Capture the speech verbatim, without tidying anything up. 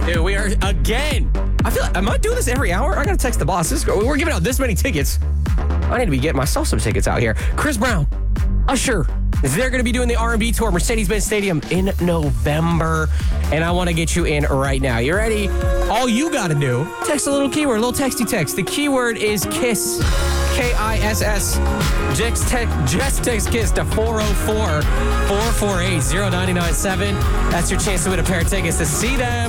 Dude, we are again. I feel like, am I doing this every hour? I gotta text the boss. This, we're giving out this many tickets. I need to be getting myself some tickets out here. Chris Brown, Usher, they're going to be doing the R and B tour, Mercedes-Benz Stadium in November. And I want to get you in right now. You ready? All you got to do, text a little keyword, a little texty text. The keyword is KISS. K I S S. Just text, just text KISS to four oh four, four four eight, oh nine nine seven. That's your chance to win a pair of tickets to see them.